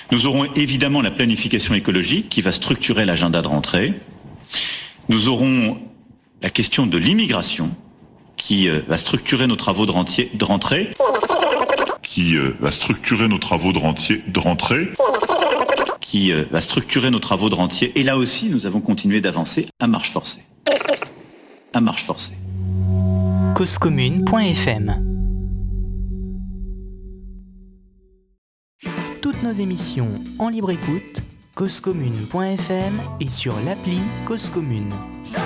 Nous aurons évidemment la planification écologique qui va structurer l'agenda de rentrée. Nous aurons la question de l'immigration qui va structurer nos travaux de rentrée. Qui va structurer nos travaux de rentrée. Qui va structurer nos travaux de rentier. Et là aussi, nous avons continué d'avancer à marche forcée. À marche forcée. Causecommune.fm. Toutes nos émissions en libre écoute, causecommune.fm et sur l'appli Cause Commune.